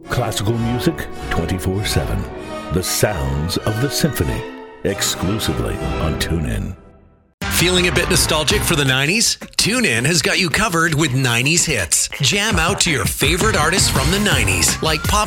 Classical music 24/7. The sounds of the symphony. Exclusively on TuneIn. Feeling a bit nostalgic for the 90s? TuneIn has got you covered with 90s hits. Jam out to your favorite artists from the 90s, like pop